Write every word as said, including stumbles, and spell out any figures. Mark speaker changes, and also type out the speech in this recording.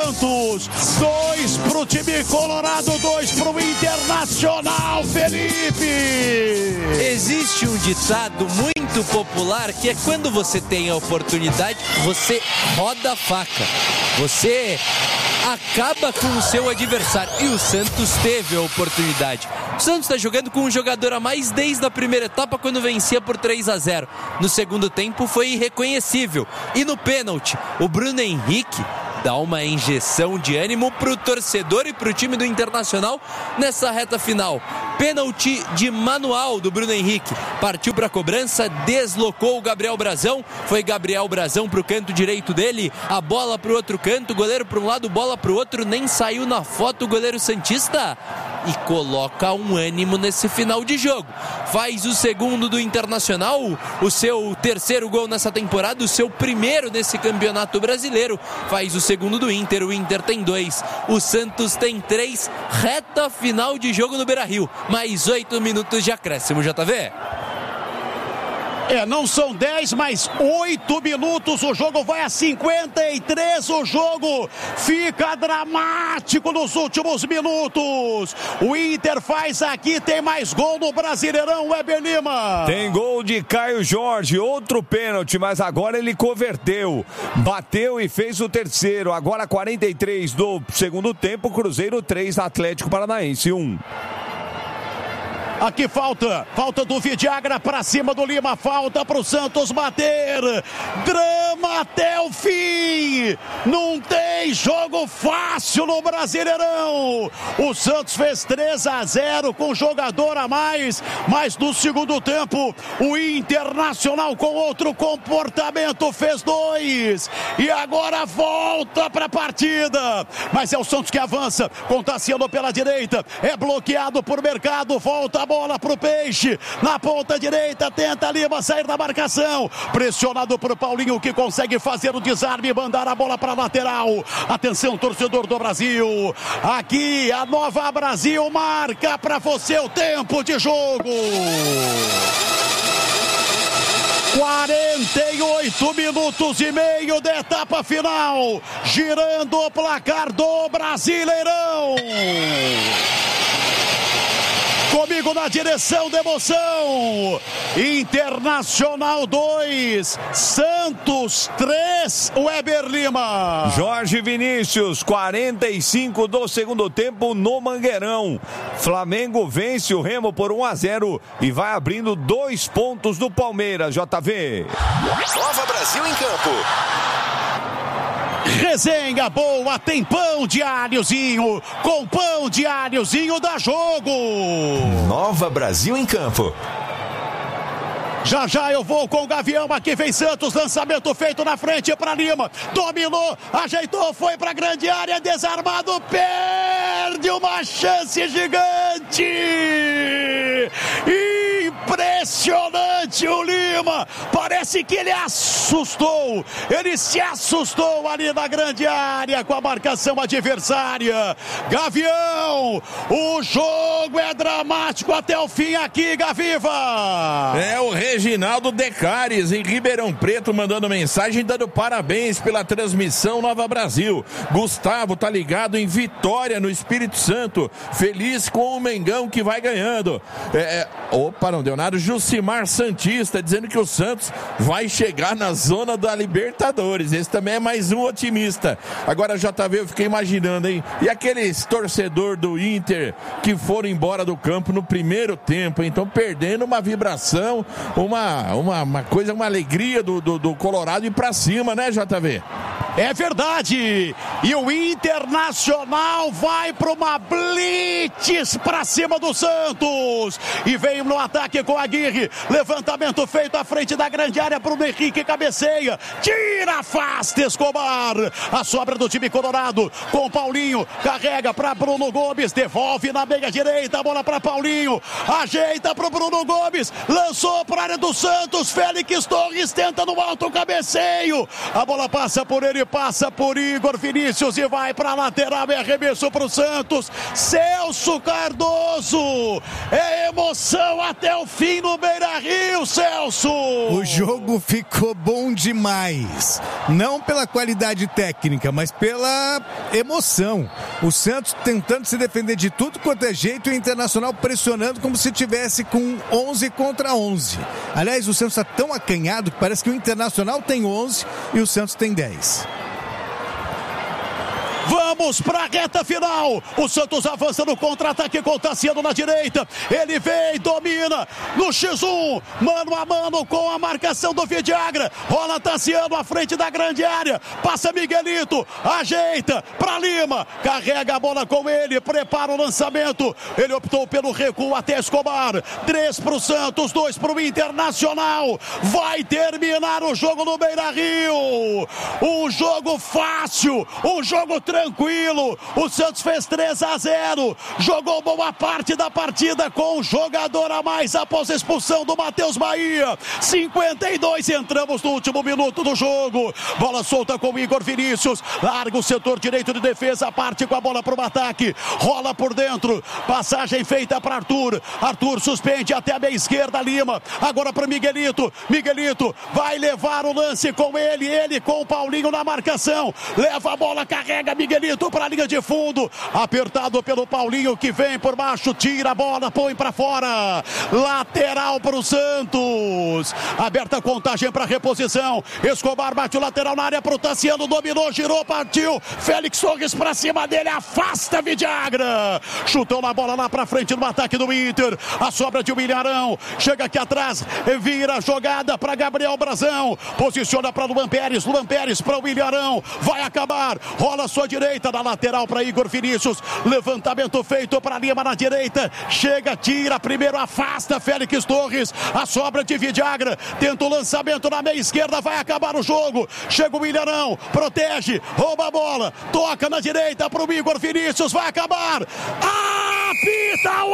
Speaker 1: Santos, dois pro time colorado, dois pro Internacional, Felipe.
Speaker 2: Existe um ditado muito popular que é: quando você tem a oportunidade, você roda a faca, você acaba com o seu adversário, e o Santos teve a oportunidade. O Santos está jogando com um jogador a mais desde a primeira etapa, quando vencia por três a zero. No segundo tempo foi irreconhecível, e no pênalti o Bruno Henrique dá uma injeção de ânimo para o torcedor e para o time do Internacional nessa reta final. Pênalti de manual do Bruno Henrique, partiu para a cobrança, deslocou o Gabriel Brazão, foi Gabriel Brazão para o canto direito dele, a bola para o outro canto, goleiro para um lado, bola para o outro, nem saiu na foto o goleiro santista, e coloca um ânimo nesse final de jogo. Faz o segundo do Internacional, o seu terceiro gol nessa temporada, o seu primeiro nesse campeonato brasileiro. Faz o segundo do Inter, o Inter tem dois, o Santos tem três. Reta final de jogo no Beira-Rio, mais oito minutos de acréscimo, J V.
Speaker 1: É, não são dez, mas oito minutos, o jogo vai a cinquenta e três, o jogo fica dramático nos últimos minutos. O Inter faz aqui, tem mais gol no Brasileirão, Weber Lima.
Speaker 3: Tem gol de Caio Jorge, outro pênalti, mas agora ele converteu, bateu e fez o terceiro. Agora quarenta e três do segundo tempo, Cruzeiro três, Atlético Paranaense um.
Speaker 1: Aqui falta, falta do Vidiagra pra cima do Lima, falta pro Santos bater, drama até o fim, não tem jogo fácil no Brasileirão. O Santos fez três a zero com jogador a mais, mas no segundo tempo o Internacional com outro comportamento fez dois, e agora volta pra partida, mas é o Santos que avança, com Tassiano pela direita, é bloqueado por Mercado, volta a bola pro Peixe, na ponta direita, tenta Lima sair da marcação, pressionado por Paulinho, que consegue fazer o desarme e mandar a bola para lateral. Atenção, torcedor do Brasil, aqui a Nova Brasil marca para você o tempo de jogo. quarenta e oito minutos e meio da etapa final, girando o placar do Brasileirão. Comigo na direção da emoção, Internacional dois, Santos três, Weber Lima.
Speaker 3: Jorge Vinícius, quarenta e cinco do segundo tempo no Mangueirão. Flamengo vence o Remo por um a zero e vai abrindo dois pontos do Palmeiras, J V.
Speaker 4: Nova Brasil em campo.
Speaker 1: Resenha boa, tem pão diáriozinho, com pão diáriozinho dá jogo.
Speaker 4: Nova Brasil em campo.
Speaker 1: Já já eu vou com o Gavião, aqui vem Santos, lançamento feito na frente para Lima, dominou, ajeitou, foi para grande área, desarmado, perde uma chance gigante. Impressionante o Lima, parece que ele assustou, ele se assustou ali na grande área com a marcação adversária. Gavião, o jogo é dramático até o fim aqui, Gaviva.
Speaker 5: É o Reginaldo Decares em Ribeirão Preto mandando mensagem, dando parabéns pela transmissão Nova Brasil. Gustavo tá ligado em Vitória, no Espírito Santo, feliz com o Mengão que vai ganhando. É, é, opa, não deu nada. Jucimar Santista dizendo que o Santos vai chegar na zona da Libertadores. Esse também é mais um otimista. Agora, J V, eu fiquei imaginando, hein? E aqueles torcedor do Inter que foram embora do campo no primeiro tempo, então perdendo uma vibração, uma, uma, uma coisa, uma alegria do, do, do Colorado ir pra cima, né, J V?
Speaker 1: É verdade, e o Internacional vai para uma blitz para cima do Santos, e vem no ataque com a Aguirre, levantamento feito à frente da grande área, Bruno Henrique cabeceia, tira, afasta Escobar, a sobra do time colorado, com Paulinho, carrega para Bruno Gomes, devolve na meia direita, a bola para Paulinho, ajeita para o Bruno Gomes, lançou para a área do Santos, Félix Torres tenta no alto cabeceio, a bola passa por ele, passa por Igor Vinícius e vai para a lateral e arremesso para o Santos. Celso Cardoso, é emoção até o fim no Beira-Rio, Celso.
Speaker 6: O jogo ficou bom demais, não pela qualidade técnica, mas pela emoção. O Santos tentando se defender de tudo quanto é jeito e o Internacional pressionando como se tivesse com onze contra onze. Aliás, o Santos está tão acanhado que parece que o Internacional tem onze e o Santos tem dez.
Speaker 1: Vamos para a reta final. O Santos avança no contra-ataque com o Tassiano na direita. Ele vem, domina no xis um, mano a mano com a marcação do Vidagra. Rola Tassiano à frente da grande área. Passa Miguelito, ajeita para Lima. Carrega a bola com ele, prepara o lançamento. Ele optou pelo recuo até Escobar. Três para o Santos, dois para o Internacional. Vai terminar o jogo no Beira-Rio. Um jogo fácil, um jogo tranquilo. Tranquilo, o Santos fez três a zero, jogou boa parte da partida com um jogador a mais após a expulsão do Matheus Bahia. cinquenta e dois, entramos no último minuto do jogo. Bola solta com o Igor Vinícius, larga o setor direito de defesa, parte com a bola para o ataque, rola por dentro, passagem feita para Arthur. Arthur suspende até a meia esquerda, Lima, agora para Miguelito. Miguelito vai levar o lance com ele, ele com o Paulinho na marcação, leva a bola, carrega Miguelito para a linha de fundo, apertado pelo Paulinho que vem por baixo, tira a bola, põe para fora, lateral para o Santos, aberta a contagem para reposição. Escobar bate o lateral na área para o Tassiano, dominou, girou, partiu, Félix Torres para cima dele, afasta Vidagra, chutou na bola lá para frente no ataque do Inter, a sobra de William Arão, chega aqui atrás, vira a jogada para Gabriel Brazão, posiciona para Luan Pérez, Luan Pérez para o William Arão, vai acabar, rola a sua direita, na lateral para Igor Vinícius, levantamento feito para Lima na direita, chega, tira, primeiro afasta Félix Torres, a sobra de Vidagra, tenta o lançamento na meia esquerda, vai acabar o jogo, chega o William Arão, protege, rouba a bola, toca na direita para o Igor Vinícius, vai acabar, apita o